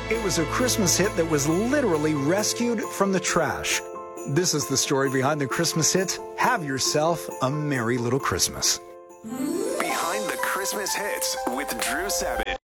It was a Christmas hit that was literally rescued from the trash. This is the story behind the Christmas hit, Have Yourself a Merry Little Christmas. Behind the Christmas hits with Drew Savage.